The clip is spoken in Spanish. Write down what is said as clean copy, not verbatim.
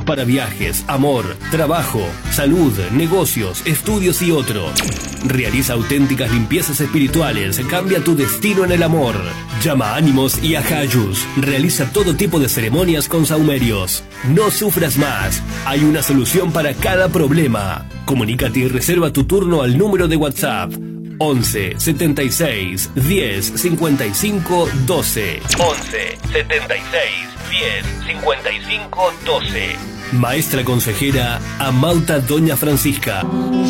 para viajes, amor, trabajo, salud, negocios, estudios y otros. Realiza auténticas limpiezas espirituales. Cambia tu destino en el amor. Llama a Ánimos y a Jayus. Realiza todo tipo de ceremonias con saumerios. No sufras más. Hay una solución para cada problema. Comunícate y reserva tu turno al número de WhatsApp 11 76 10 55 12. 11 76 10 55 12. Maestra consejera Amauta Doña Francisca.